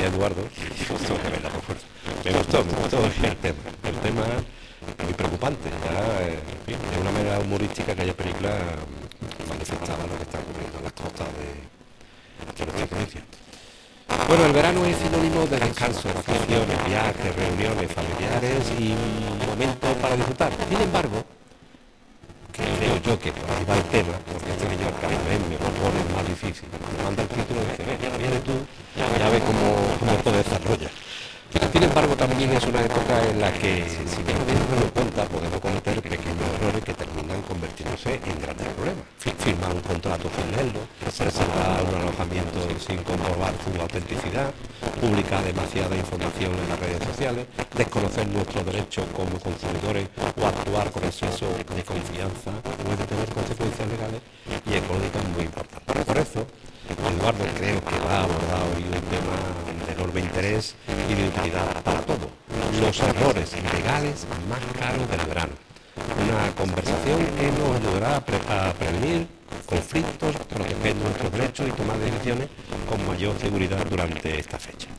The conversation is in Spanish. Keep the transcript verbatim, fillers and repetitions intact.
decía Eduardo, y tengo que verla, por fuerza. Me gustó, me gustó el tema. El tema muy preocupante. Ya, eh, en fin, de una manera humorística, aquella película mm, manifestaba lo que está ocurriendo en las costas de, de nuestra provincia. Bueno, el verano es sinónimo de descanso, vacaciones, viajes, reuniones familiares y un momento para disfrutar. Sin embargo, creo yo que por ahí va el tema, porque este señor cada vez me lo pone más difícil. Me manda el título y dice, ve, ya viene tú, ya ves cómo, cómo esto desarrolla. Sin embargo, también es una época en la que, si no nos damos cuenta, podemos cometer pequeños errores que terminan convirtiéndose en grandes problemas. Fi- Firmar un contrato sin leerlo, reservar un alojamiento sin comprobar su autenticidad, publicar demasiada información en las redes sociales, desconocer nuestros derechos como consumidores o actuar con exceso de confianza puede tener consecuencias legales y económicas muy importantes. Por eso, Eduardo creo que va a abordar hoy un tema de enorme interés y de utilidad para todos. Los errores legales más caros del verano. Una conversación que nos ayudará a, pre a prevenir conflictos, proteger nuestros derechos y tomar decisiones con mayor seguridad durante esta fecha.